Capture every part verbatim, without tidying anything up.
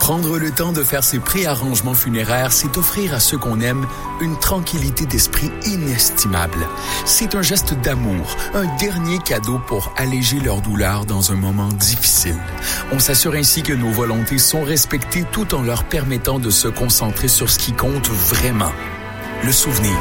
Prendre le temps de faire ses préarrangements funéraires, c'est offrir à ceux qu'on aime une tranquillité d'esprit inestimable. C'est un geste d'amour, un dernier cadeau pour alléger leur douleur dans un moment difficile. On s'assure ainsi que nos volontés sont respectées tout en leur permettant de se concentrer sur ce qui compte vraiment, le souvenir.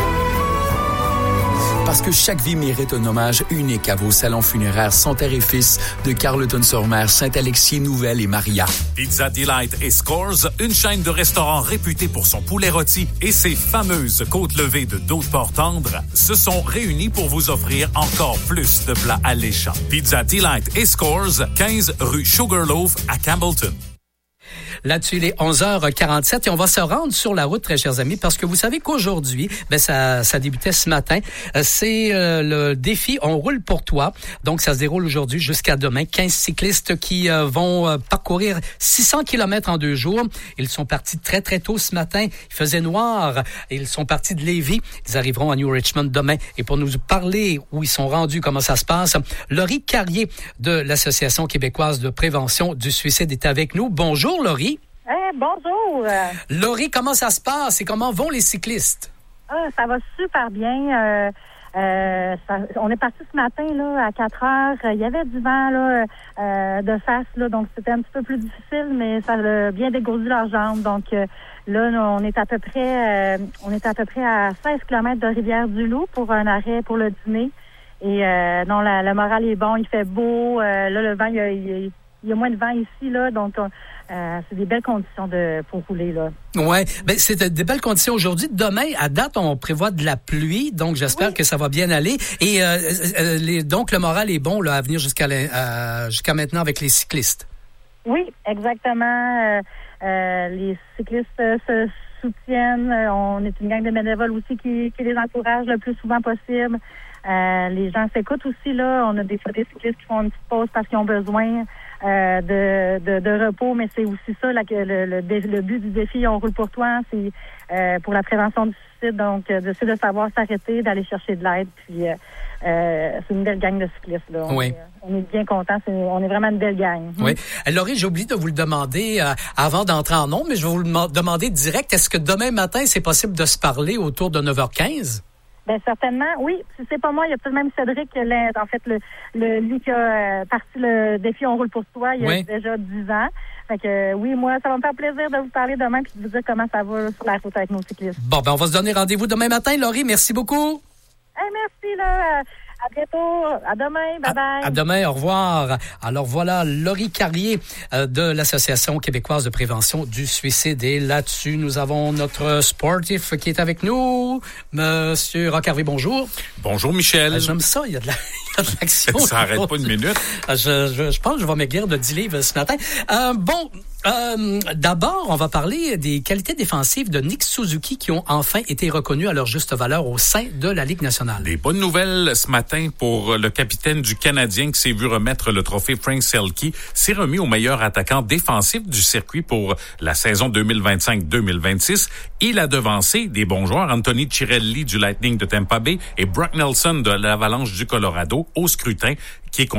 Parce que chaque vie mérite un hommage unique à vos salons funéraires Santerre et Fils de Carleton-sur-Mer, Saint-Alexis, Nouvelle et Maria. Pizza Delight et Scores, une chaîne de restaurants réputée pour son poulet rôti et ses fameuses côtes levées de dos de porc tendre, se sont réunis pour vous offrir encore plus de plats alléchants. Pizza Delight et Scores, quinze rue Sugarloaf à Campbellton. Là-dessus, il est onze heures quarante-sept et on va se rendre sur la route, très chers amis, parce que vous savez qu'aujourd'hui, ben ça, ça débutait ce matin. C'est euh, le défi On roule pour toi. Donc, ça se déroule aujourd'hui jusqu'à demain. quinze cyclistes qui euh, vont euh, parcourir six cents kilomètres en deux jours. Ils sont partis très, très tôt ce matin. Il faisait noir. Ils sont partis de Lévis. Ils arriveront à New Richmond demain. Et pour nous parler où ils sont rendus, comment ça se passe, Laurie Carrier de l'Association québécoise de prévention du suicide est avec nous. Bonjour, Laurie. Eh, bonjour. Laurie, comment ça se passe et comment vont les cyclistes? Ah, ça va super bien. Euh, euh, ça, on est parti ce matin là à quatre heures. Il y avait du vent là euh, de face, là, donc c'était un petit peu plus difficile, mais ça a bien dégourdi leurs jambes. Donc euh, là, on est à peu près euh, on est à peu près à seize kilomètres de Rivière-du-Loup pour un arrêt pour le dîner. Et euh, non, la, le moral est bon, il fait beau. Euh, là, le vent, il y a, il y a moins de vent ici, là, donc euh, c'est des belles conditions de pour rouler, là. Ouais, ben c'est des belles conditions aujourd'hui. Demain, à date, on prévoit de la pluie, donc j'espère oui. que ça va bien aller. Et euh, euh, les, donc le moral est bon là à venir jusqu'à euh, jusqu'à maintenant avec les cyclistes. Oui, exactement. Euh, euh, les cyclistes euh, se soutiennent. On est une gang de bénévoles aussi qui, qui les encourage le plus souvent possible. Euh, les gens s'écoutent aussi, là. On a des fois des cyclistes qui font une petite pause parce qu'ils ont besoin euh, de, de, de repos, mais c'est aussi ça, là, que le, le, le but du défi On roule pour toi, c'est euh, pour la prévention du suicide, donc euh, de, de savoir s'arrêter, d'aller chercher de l'aide, puis euh, euh, c'est une belle gang de cyclistes, là. On, oui. est, on est bien contents, c'est, on est vraiment une belle gang. Oui. Laurie, j'ai oublié de vous le demander euh, avant d'entrer en ondes, mais je vais vous le dem- demander direct. Est-ce que demain matin, c'est possible de se parler autour de neuf heures quinze? Ben certainement, oui. Si c'est pas moi, il y a peut-être même Cédric, en fait, le, le lui qui a euh, parti le défi On roule pour toi, il y a oui. déjà dix ans. Fait que euh, oui, moi, ça va me faire plaisir de vous parler demain puis de vous dire comment ça va sur la route avec nos cyclistes. Bon, ben on va se donner rendez-vous demain matin, Laurie. Merci beaucoup. Hey, merci, là. À bientôt. À demain. Bye-bye. À, à demain. Au revoir. Alors voilà, Laurie Carrier euh, de l'Association québécoise de prévention du suicide. Et là-dessus, nous avons notre sportif qui est avec nous. Monsieur Rock-Harvey, bonjour. Bonjour, Michel. Ah, j'aime ça. Il y a de, la, il y a de l'action. Ça n'arrête pas une minute. Je, je, je pense que je vais m'aiguire de dix livres ce matin. Euh, bon, euh, d'abord, on va parler des qualités défensives de Nick Suzuki qui ont enfin été reconnues à leur juste valeur au sein de la Ligue nationale. Des bonnes nouvelles ce matin pour le capitaine du Canadien qui s'est vu remettre le trophée Frank Selke. S'est remis au meilleur attaquant défensif du circuit pour la saison deux mille vingt-cinq deux mille vingt-six. Il a devancé des bons joueurs, Anthony Cirelli du Lightning de Tampa Bay et Brock Nelson de l'Avalanche du Colorado au scrutin qui est